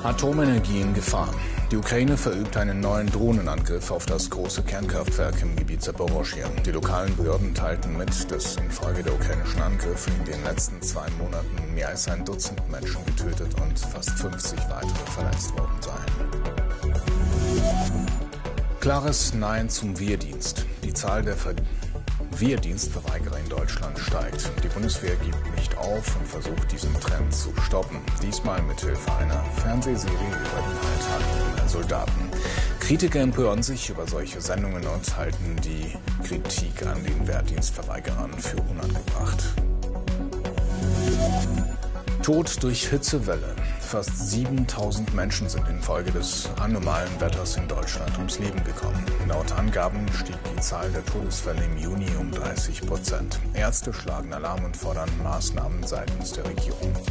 Atomenergie in Gefahr. Die Ukraine verübt einen neuen Drohnenangriff auf das große Kernkraftwerk im Gebiet Saporoschschja. Die lokalen Behörden teilten mit, dass infolge der ukrainischen Angriffe in den letzten 2 Monaten mehr als ein Dutzend Menschen getötet und fast 50 weitere verletzt worden seien. Klares Nein zum Wehrdienst. Die Zahl der Wehrdienstverweigerer in Deutschland steigt. Die Bundeswehr gibt nicht auf und versucht, diesen Trend zu stoppen. Diesmal mithilfe einer Fernsehserie über den Alltag der Soldaten. Kritiker empören sich über solche Sendungen und halten die Kritik an den Wehrdienstverweigerern für unangebracht. Tod durch Hitzewelle. Fast 7000 Menschen sind infolge des anomalen Wetters in Deutschland ums Leben gekommen. Laut Angaben stieg die Zahl der Todesfälle im Juni um 30%. Ärzte schlagen Alarm und fordern Maßnahmen seitens der Regierung.